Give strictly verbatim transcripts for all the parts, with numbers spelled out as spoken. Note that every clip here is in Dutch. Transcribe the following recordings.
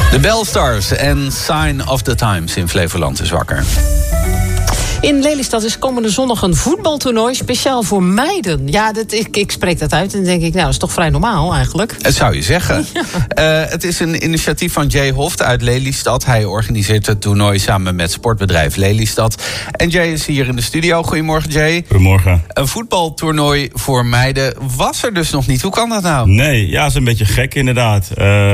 De Belstars en Sign of the Times in Flevoland is wakker. In Lelystad is komende zondag een voetbaltoernooi speciaal voor meiden. Ja, dat, ik, ik spreek dat uit en dan denk ik, nou, dat is toch vrij normaal eigenlijk. Dat zou je zeggen. Ja. Uh, het is een initiatief van Jay Hoft uit Lelystad. Hij organiseert het toernooi samen met sportbedrijf Lelystad. En Jay is hier in de studio. Goedemorgen, Jay. Goedemorgen. Een voetbaltoernooi voor meiden was er dus nog niet. Hoe kan dat nou? Nee, ja, dat is een beetje gek inderdaad. Uh,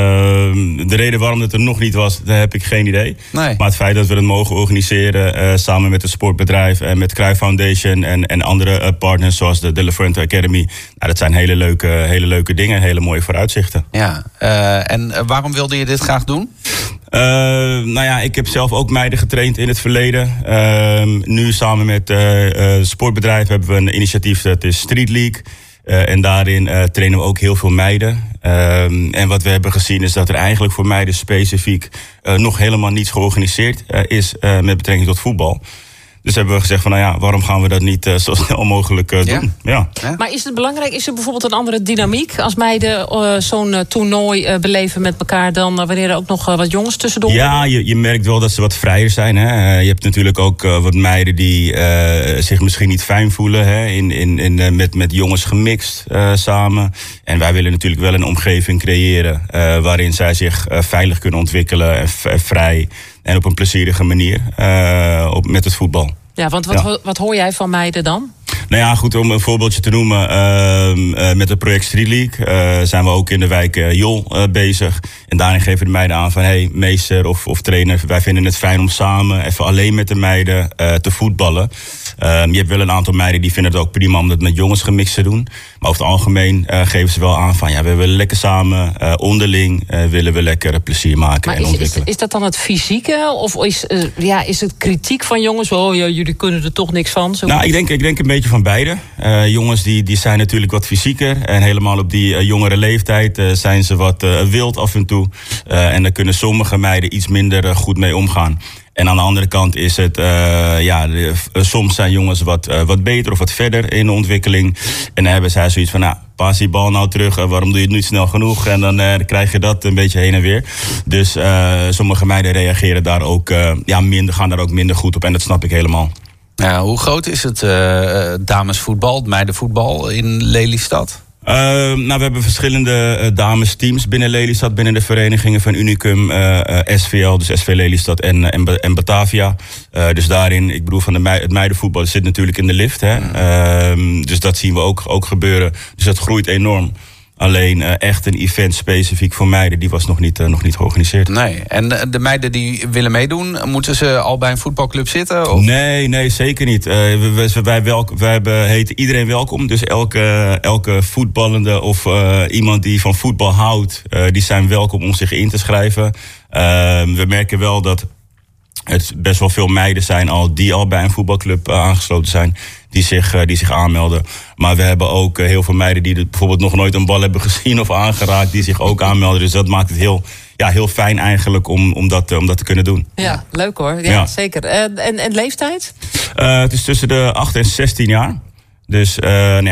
de reden waarom het er nog niet was, daar heb ik geen idee. Nee. Maar het feit dat we het mogen organiseren uh, samen met het sportbedrijf en met Cruijff Foundation en, en andere uh, partners zoals de De La Fuente Academy. Nou, dat zijn hele leuke, hele leuke dingen, hele mooie vooruitzichten. Ja, uh, en waarom wilde je dit graag doen? Uh, nou ja, ik heb zelf ook meiden getraind in het verleden. Uh, nu samen met uh, uh, sportbedrijf hebben we een initiatief, dat is Street League. Uh, en daarin uh, trainen we ook heel veel meiden. Uh, en wat we hebben gezien is dat er eigenlijk voor meiden specifiek uh, nog helemaal niets georganiseerd uh, is uh, met betrekking tot voetbal. Dus hebben we gezegd van, nou ja, waarom gaan we dat niet uh, zo snel mogelijk uh, doen? Ja. Ja. Ja. Maar is het belangrijk, is er bijvoorbeeld een andere dynamiek als meiden uh, zo'n uh, toernooi uh, beleven met elkaar dan uh, wanneer er ook nog uh, wat jongens tussendoor? Ja, je, je merkt wel dat ze wat vrijer zijn. Hè? Uh, je hebt natuurlijk ook uh, wat meiden die uh, zich misschien niet fijn voelen, hè? In, in, in, uh, met, met jongens gemixt uh, samen. En wij willen natuurlijk wel een omgeving creëren uh, waarin zij zich uh, veilig kunnen ontwikkelen en v- vrij. En op een plezierige manier uh, op, met het voetbal. Ja, want wat, ja. wat hoor jij van meiden dan? Nou ja, goed, om een voorbeeldje te noemen. Uh, uh, met het project Street League uh, zijn we ook in de wijk uh, Jol uh, bezig. En daarin geven de meiden aan van, hé, hey, meester of, of trainer, wij vinden het fijn om samen even alleen met de meiden uh, te voetballen. Uh, je hebt wel een aantal meiden die vinden het ook prima om dat met jongens gemixt te doen. Maar over het algemeen uh, geven ze wel aan van, ja, we willen lekker samen, uh, onderling, uh, willen we lekker plezier maken maar en is, ontwikkelen. Is, is dat dan het fysieke? Of is, uh, ja, is het kritiek van jongens? Oh ja, jullie kunnen er toch niks van? Zo nou, ik denk, ik denk een beetje van beide. Uh, jongens die, die zijn natuurlijk wat fysieker. En helemaal op die uh, jongere leeftijd uh, zijn ze wat uh, wild af en toe. Uh, en daar kunnen sommige meiden iets minder uh, goed mee omgaan. En aan de andere kant is het, uh, ja, de, uh, soms zijn jongens wat, uh, wat beter of wat verder in de ontwikkeling. En dan hebben zij zoiets van, nou, pas die bal nou terug, uh, waarom doe je het niet snel genoeg? En dan uh, krijg je dat een beetje heen en weer. Dus uh, sommige meiden reageren daar ook, uh, ja, minder, gaan daar ook minder goed op en dat snap ik helemaal. Ja, hoe groot is het uh, damesvoetbal, het meidenvoetbal in Lelystad? Uh, nou, we hebben verschillende uh, damesteams binnen Lelystad, binnen de verenigingen van Unicum, uh, uh, S V L, dus S V Lelystad en, en, en Batavia. Uh, dus daarin, ik bedoel, van de mei, het meidenvoetbal zit natuurlijk in de lift. Hè? Mm. Uh, dus dat zien we ook, ook gebeuren. Dus dat groeit enorm. Alleen uh, echt een event specifiek voor meiden, die was nog niet, uh, nog niet georganiseerd. Nee, en de meiden die willen meedoen, moeten ze al bij een voetbalclub zitten? Of? Nee, nee, zeker niet. Uh, wij, wij, welk, wij hebben, heten iedereen welkom. Dus elke, elke voetballende of uh, iemand die van voetbal houdt, uh, die zijn welkom om zich in te schrijven. Uh, we merken wel dat het best wel veel meiden zijn al die al bij een voetbalclub uh, aangesloten zijn, die zich, uh, die zich aanmelden. Maar we hebben ook uh, heel veel meiden die bijvoorbeeld nog nooit een bal hebben gezien of aangeraakt, die zich ook aanmelden. Dus dat maakt het heel, ja, heel fijn eigenlijk om, om, dat, uh, om dat te kunnen doen. Ja, leuk hoor. Ja, ja. Zeker. Uh, en, en leeftijd? Uh, het is tussen de acht en zestien jaar. Dus uh, nou ja,